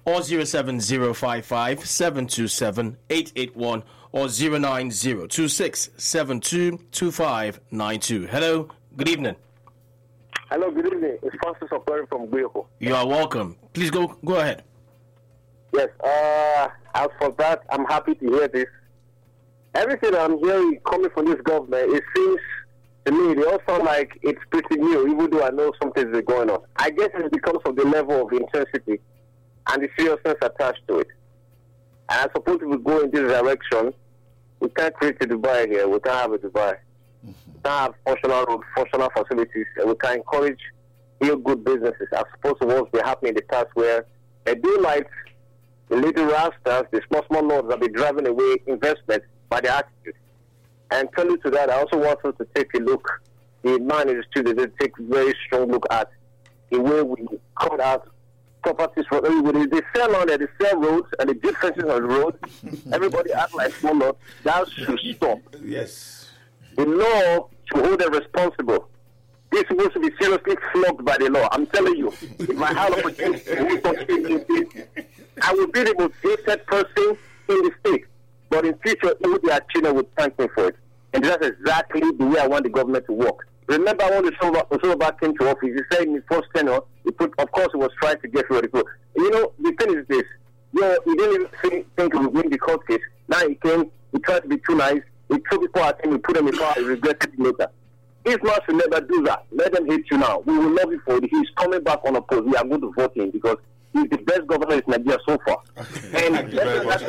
or 07055-727-881 or 09026722592. Hello, good evening. Hello, good evening. It's Francis Okwari from Guilford. You are welcome. Please go ahead. Yes, as for that, I'm happy to hear this. Everything I'm hearing coming from this government, it seems to me, they all sound like it's pretty new, even though I know something is going on. I guess it's because of the level of intensity and the seriousness attached to it. And I suppose if we go in this direction, we can't create a Dubai here. We can't have a Dubai. We can't have functional roads, functional facilities, and we can encourage real good businesses. I suppose what's been happening in the past where they do like the little rastas, the small lords that be driving away investment by their attitude. And turning to that, I also want us to take a look. The man in the studio, they take a very strong look at the way we cut out properties from everybody. They sell on there, they sell roads and the differences on the road. Everybody act like small lords. That should stop. Yes. The law should hold them responsible. They're supposed to be seriously flogged by the law. I'm telling you, if I had opportunity to do something, I would be the most hated person in the state. But in future, even their children would thank me for it. And that's exactly the way I want the government to work. Remember when the Osoba came to office, he said in the first tenure, of course he was trying to get rid of the people. You know, the thing is this. He didn't even think he would win the court case. Now he came, he tried to be too nice. He took people at him, he put them in power, he regretted it later. This man should never do that. Let them hate you now. We will love you for it. He's coming back on a post. We are going to vote him because he's the best governor in Nigeria so far. Thank you very much.